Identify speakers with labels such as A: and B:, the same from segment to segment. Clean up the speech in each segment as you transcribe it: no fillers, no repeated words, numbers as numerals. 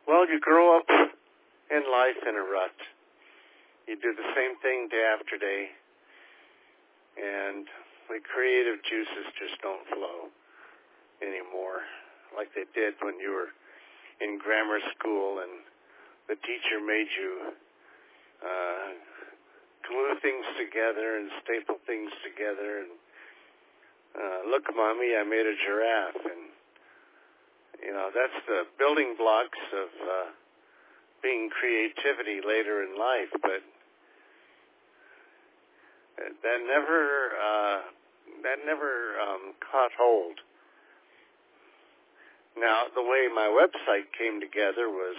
A: Well, you grow up in life in a rut. You do the same thing day after day, and the creative juices just don't flow anymore like they did when you were in grammar school and the teacher made you glue things together and staple things together and look, Mommy, I made a giraffe. And, that's the building blocks of being creativity later in life, but that never caught hold. Now, the way my website came together was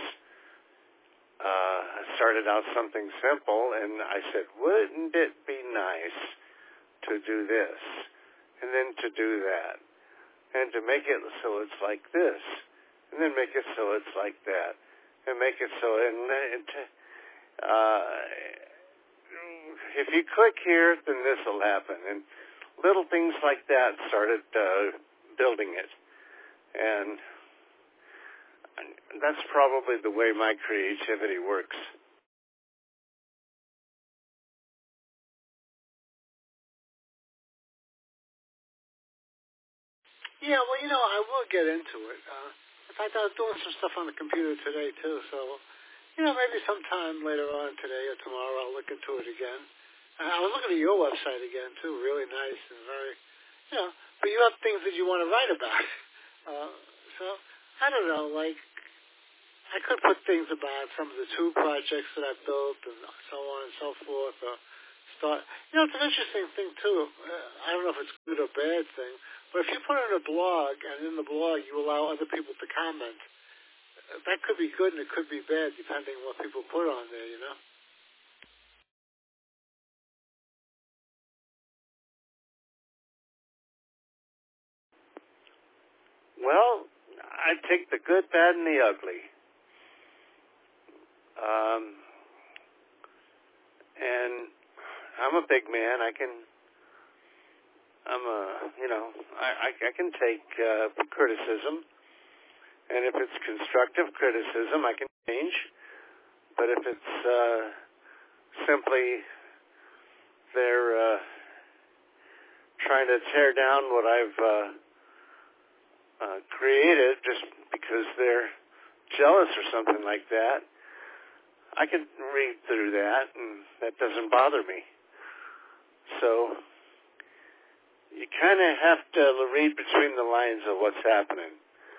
A: I started out something simple, and I said, wouldn't it be nice to do this, and then to do that, and to make it so it's like this, and then make it so it's like that, and make it so, if you click here, then this will happen. And little things like that started building it. And that's probably the way my creativity works.
B: Yeah, well, I will get into it. In fact, I was doing some stuff on the computer today, too. So, maybe sometime later on today or tomorrow I'll look into it again. I was looking at your website again, too. Really nice and very, but you have things that you want to write about. So, I don't know, like, I could put things about some of the two projects that I've built and so on and so forth, or start. It's an interesting thing, too. I don't know if it's a good or bad thing, but if you put it in a blog, and in the blog you allow other people to comment, that could be good and it could be bad, depending on what people put on there,
A: Well, I take the good, bad, and the ugly. And I'm a big man. I can take criticism. And if it's constructive criticism, I can change. But if it's simply they're trying to tear down what I've created just because they're jealous or something like that, I can read through that, and that doesn't bother me. So you kind of have to read between the lines of what's happening.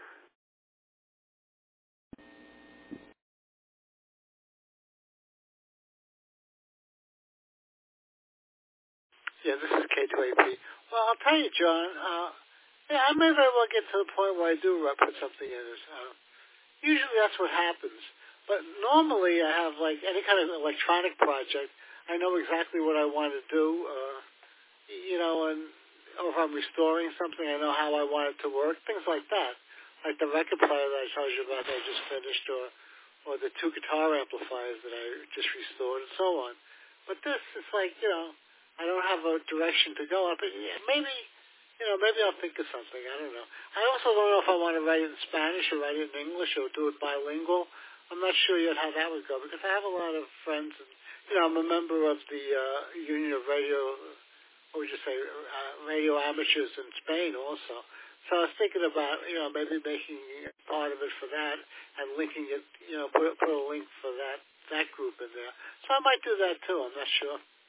B: Yeah, this is K2AP. Well, I'll tell you, John, I may very well get to the point where I do put something in it. Usually that's what happens. But normally I have, like, any kind of electronic project, I know exactly what I want to do, or if I'm restoring something, I know how I want it to work, things like that. Like the record player that I told you about that I just finished, or the two guitar amplifiers that I just restored, and so on. But this, it's like, I don't have a direction to go. Maybe I'll think of something. I don't know. I also don't know if I want to write it in Spanish or write it in English or do it bilingual. I'm not sure yet how that would go because I have a lot of friends, and I'm a member of the Union of Radio. What would you say? Radio amateurs in Spain also. So I was thinking about maybe making part of it for that and linking it. Put a link for that group in there. So I might do that too. I'm not sure.